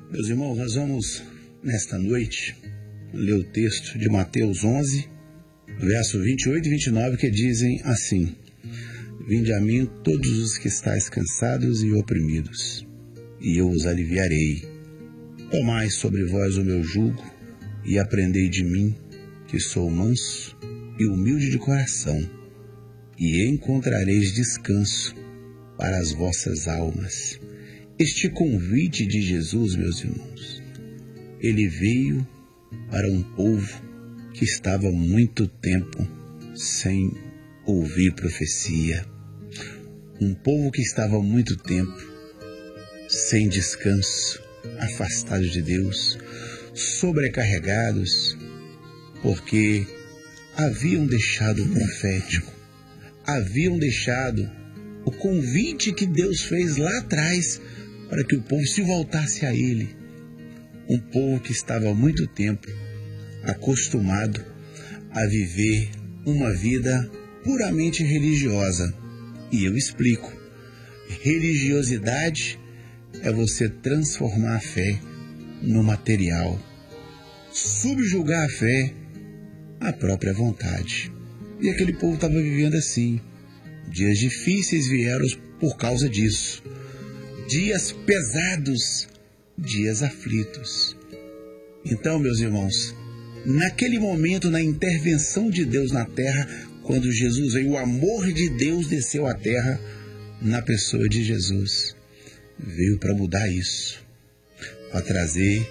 Meus irmãos, nós vamos, nesta noite, ler o texto de Mateus 11, verso 28 e 29, que dizem assim: Vinde a mim todos os que estáis cansados e oprimidos, e eu os aliviarei. Tomai sobre vós o meu jugo, e aprendei de mim, que sou manso e humilde de coração, e encontrareis descanso para as vossas almas. Este convite de Jesus, meus irmãos, ele veio para um povo que estava há muito tempo sem ouvir profecia, um povo que estava há muito tempo sem descanso, afastados de Deus, sobrecarregados, porque haviam deixado o profético, haviam deixado o convite que Deus fez lá atrás para que o povo se voltasse a Ele. Um povo que estava há muito tempo acostumado a viver uma vida puramente religiosa. E eu explico. Religiosidade é você transformar a fé no material, subjugar a fé à própria vontade. E aquele povo estava vivendo assim. Dias difíceis vieram por causa disso. Dias pesados, dias aflitos. Então, meus irmãos, naquele momento, na intervenção de Deus na terra, quando Jesus veio, o amor de Deus desceu à terra na pessoa de Jesus. Veio para mudar isso, para trazer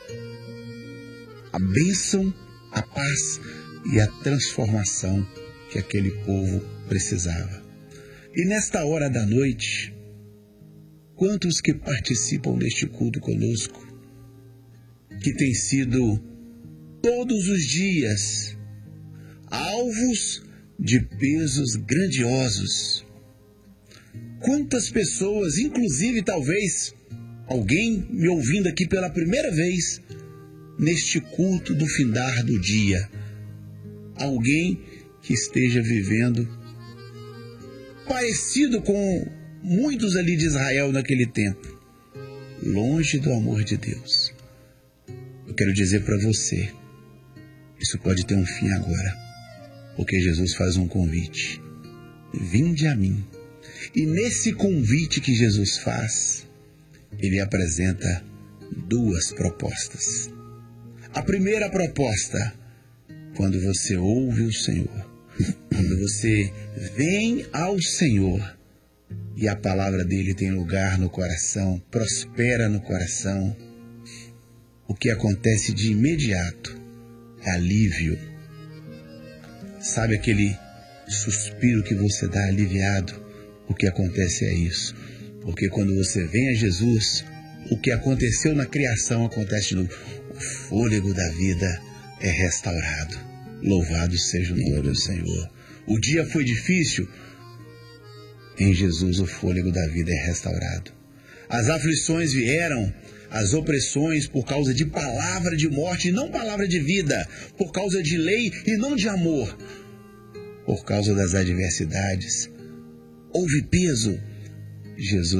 a bênção, a paz e a transformação que aquele povo precisava. E nesta hora da noite, quantos que participam deste culto conosco, que têm sido todos os dias alvos de pesos grandiosos? Quantas pessoas, inclusive talvez alguém me ouvindo aqui pela primeira vez neste culto do findar do dia, alguém que esteja vivendo parecido com muitos ali de Israel naquele tempo, longe do amor de Deus. Eu quero dizer para você, isso pode ter um fim agora, porque Jesus faz um convite: vinde a mim. E nesse convite que Jesus faz, ele apresenta duas propostas. A primeira proposta, quando você ouve o Senhor, quando você vem ao Senhor e a palavra dele tem lugar no coração, prospera no coração, o que acontece de imediato é alívio. Sabe aquele suspiro que você dá aliviado? O que acontece é isso. Porque quando você vem a Jesus, o que aconteceu na criação acontece de novo. O fôlego da vida é restaurado. Louvado seja o nome do Senhor. O dia foi difícil. Em Jesus o fôlego da vida é restaurado. As aflições vieram, as opressões por causa de palavra de morte e não palavra de vida, por causa de lei e não de amor, por causa das adversidades. Houve peso. Jesus